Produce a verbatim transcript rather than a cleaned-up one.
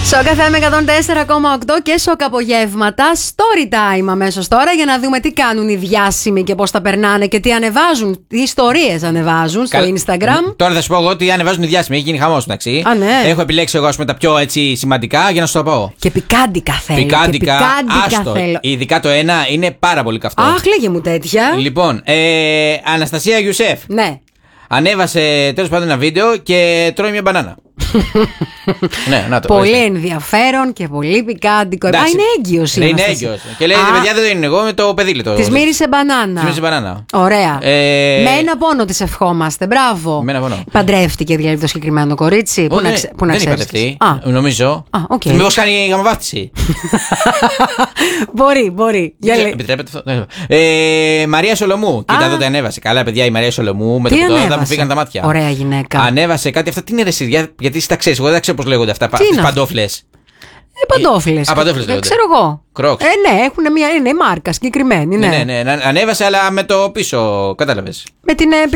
Σοκ εφ εμ εκατόν τέσσερα κόμμα οκτώ και σοκ απογεύματα. Story time αμέσως τώρα για να δούμε τι κάνουν οι διάσημοι και πώς τα περνάνε και τι ανεβάζουν, τι ιστορίες ανεβάζουν στο Καλ... Instagram. Τώρα θα σου πω εγώ τι ανεβάζουν οι διάσημοι. Έχει γίνει χαμός μεταξύ. Α, ναι. Έχω επιλέξει εγώ ας πούμε, τα πιο έτσι, σημαντικά για να σου το πω. Και πικάντικα θέλω. Πικάντικα, και πικάντικα άστο. θέλω. Ειδικά το ένα είναι πάρα πολύ καυτό. Αχ, λέγε μου τέτοια. Λοιπόν, ε, Αναστασία Γιουσέφ. Ναι. Ανέβασε τέλος πάντων ένα βίντεο και τρώει μια μπανάνα. Ναι, να το, πολύ ενδιαφέρον και πολύ πικάντικο. Α, είναι έγκυος η ναι, είναι Αναστασία. έγκυος. Και λέει: α, παιδιά, δεν το είναι εγώ, με το παιδί το. Της μύρισε μπανάνα. Της μύρισε μπανάνα. Ωραία. Ε... Με ένα πόνο της ευχόμαστε. Μπράβο. Με ένα πόνο. Παντρεύτηκε δηλαδή το συγκεκριμένο κορίτσι. Πού να, ξε... δεν έχει παντρευτεί. Νομίζω. Okay. Μήπως κάνει γαμοβάθηση. Μπορεί, μπορεί. Επιτρέπεται αυτό. Ε, Μαρία Σολομού. Κοίτα εδώ το ανέβασε. Καλά, παιδιά, η Μαρία Σολομού με το που τώρα μου φύγαν τα μάτια. Ωραία γυναίκα. Ανέβασε κάτι. Αυτά τι είναι ρε, γιατί τα ξέρει. Εγώ δεν ξέρω πώς λέγονται αυτά. Τι παντόφλες. Ε, παντόφλες. Α, παντόφλες δεν ξέρω εγώ. Κρόξ. Ε, ναι, έχουν μια είναι, μάρκα συγκεκριμένη. Ναι. Ναι, ναι, ναι. Ανέβασε, αλλά με το πίσω. Κατάλαβες. Με την